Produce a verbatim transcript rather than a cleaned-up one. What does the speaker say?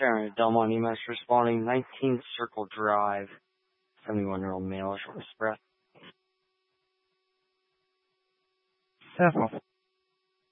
Sharon at Delmont E M S responding, nineteen Circle Drive, seventy-one-year-old male, short of breath. Circle.